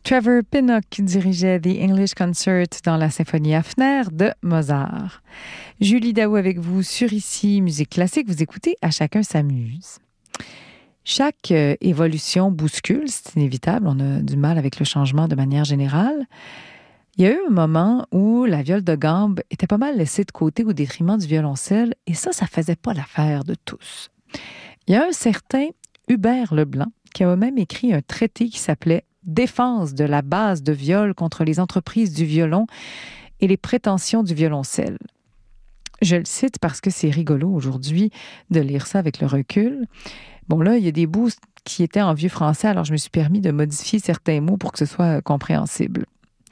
Trevor Pinnock dirigeait The English Concert dans la symphonie Hafner de Mozart. Julie Daou avec vous sur Ici Musique Classique. Vous écoutez À chacun s'amuse. Chaque évolution bouscule, c'est inévitable. On a du mal avec le changement de manière générale. Il y a eu un moment où la viole de gambe était pas mal laissée de côté au détriment du violoncelle, et ça faisait pas l'affaire de tous. Il y a un certain Hubert Leblanc qui a même écrit un traité qui s'appelait « Défense de la base de viol contre les entreprises du violon et les prétentions du violoncelle ». Je le cite parce que c'est rigolo aujourd'hui de lire ça avec le recul. Bon, là, il y a des bouts qui étaient en vieux français, alors je me suis permis de modifier certains mots pour que ce soit compréhensible.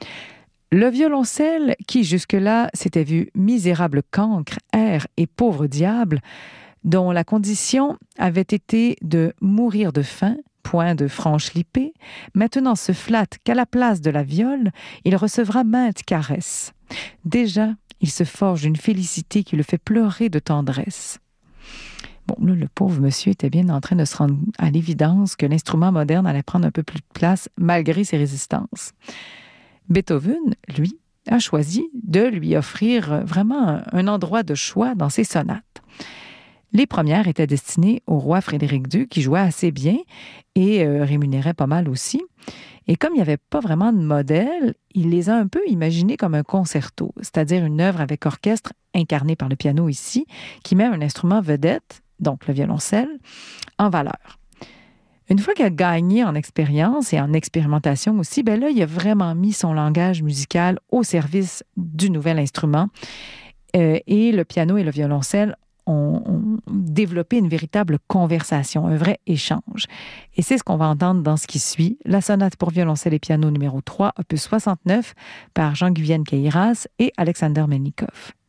Le violoncelle, qui jusque-là s'était vu misérable cancre, air et pauvre diable, dont la condition avait été de mourir de faim, point de franche lipée, maintenant se flatte qu'à la place de la viole, il recevra maintes caresses. Déjà, il se forge une félicité qui le fait pleurer de tendresse. Bon, là, le pauvre monsieur était bien en train de se rendre à l'évidence que l'instrument moderne allait prendre un peu plus de place malgré ses résistances. Beethoven, lui, a choisi de lui offrir vraiment un endroit de choix dans ses sonates. Les premières étaient destinées au roi Frédéric II, qui jouait assez bien et rémunérait pas mal aussi. Et comme il n'y avait pas vraiment de modèle, il les a un peu imaginées comme un concerto, c'est-à-dire une œuvre avec orchestre incarné par le piano ici, qui met un instrument vedette, donc le violoncelle, en valeur. Une fois qu'il a gagné en expérience et en expérimentation aussi, ben là, il a vraiment mis son langage musical au service du nouvel instrument. Et le piano et le violoncelle ont développé une véritable conversation, un vrai échange. Et c'est ce qu'on va entendre dans ce qui suit, la sonate pour violoncelle et piano numéro 3, opus 69, par Jean-Guyenne Queyras et Alexander Melnikov.